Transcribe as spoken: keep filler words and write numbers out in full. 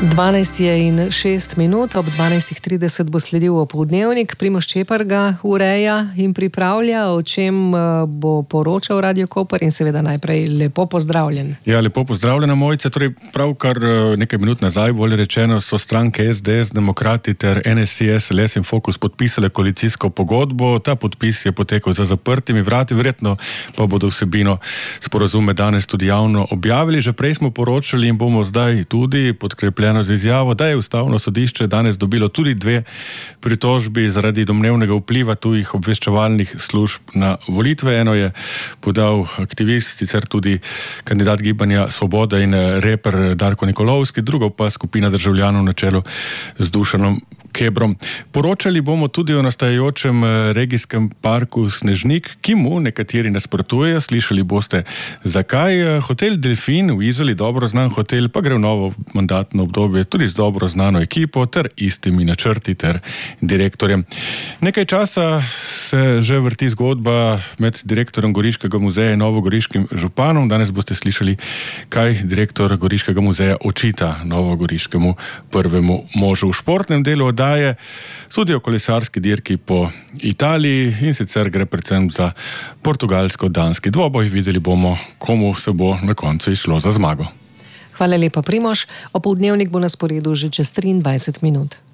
dvanajst je in šest minut, ob dvanajst trideset bo sledil opoldnevnik. Primož Čepar ga ureja in pripravlja, o čem bo poročal Radio Koper, in seveda najprej lepo pozdravljen. Ja, lepo pozdravljena Mojca. Torej, pravkar nekaj minut nazaj, bolje rečeno, so stranke S D S, Demokrati ter N S I S, L S in Fokus podpisale koalicijsko pogodbo. Ta podpis je potekal za zaprtimi vrati, verjetno pa bodo vsebino sporazume danes tudi javno objavili. Že prej smo poročali in bomo zdaj tudi podkrepljeni z izjavo, da je Ustavno sodišče danes dobilo tudi dve pritožbi zaradi domnevnega vpliva tujih obveščevalnih služb na volitve. Eno je podal aktivist, sicer tudi kandidat Gibanja Svoboda in reper Darko Nikolovski, drugo pa skupina državljanov na čelu z Dušanom Kebrom. Poročali bomo tudi o nastajajočem regijskem parku Snežnik, ki mu nekateri nasprotujejo. Slišali boste zakaj. Hotel Delfin v Izoli, dobro znan hotel, pa gre v novo mandatno obdobje tudi z dobro znano ekipo ter istimi načrti ter direktorjem. Nekaj časa se že vrti zgodba med direktorjem Goriškega muzeja in novogoriškim županom. Danes boste slišali, kaj direktor Goriškega muzeja očita novogoriškemu prvemu možu. V športnem delu daje tudi o kolesarski dirki po Italiji, in sicer gre predvsem za portugalsko-danski dvoboj. Videli bomo, komu se bo na koncu izšlo za zmago. Hvala lepa, Primož. Opoldnevnik bo na sporedu že čez triindvajset minut.